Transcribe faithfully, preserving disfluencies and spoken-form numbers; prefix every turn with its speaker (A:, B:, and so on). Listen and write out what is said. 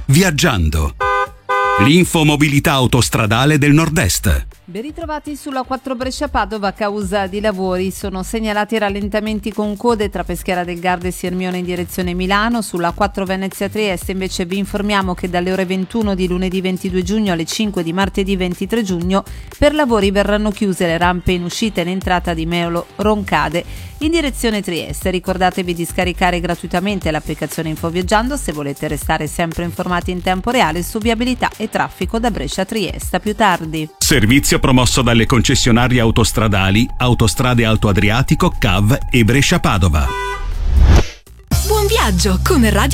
A: Viaggiando. L'infomobilità autostradale del Nord-Est.
B: Ben ritrovati sulla quattro Brescia-Padova a causa di lavori. Sono segnalati rallentamenti con code tra Peschiera del Garda e Sirmione in direzione Milano. Sulla quattro Venezia-Trieste invece vi informiamo che dalle ore ventuno di lunedì ventidue giugno alle cinque di martedì ventitré giugno per lavori verranno chiuse le rampe in uscita e in entrata di Meolo Roncade in direzione Trieste. Ricordatevi di scaricare gratuitamente l'applicazione Infoviaggiando se volete restare sempre informati in tempo reale su viabilità e traffico da Brescia a Trieste. A più tardi.
A: Servizio promosso dalle concessionarie autostradali Autostrade Alto Adriatico, C A V e Brescia Padova.
C: Buon viaggio con Radio